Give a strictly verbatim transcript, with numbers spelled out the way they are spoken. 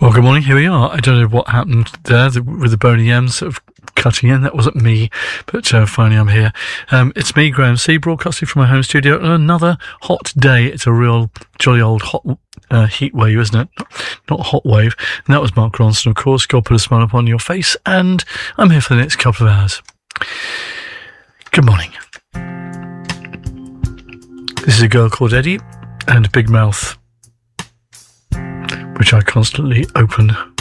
Well, good morning. Here we are. I don't know what happened there the, with the Boney M's sort of cutting in. That wasn't me, but uh, finally I'm here. Um, it's me, Graham C, broadcasting from my home studio. And another hot day. It's a real jolly old hot uh, heat wave, isn't it? Not, not hot wave. And that was Mark Ronson, of course. God put a smile upon your face. And I'm here for the next couple of hours. Good morning. This is a girl called Eddie and Big Mouth, which I constantly open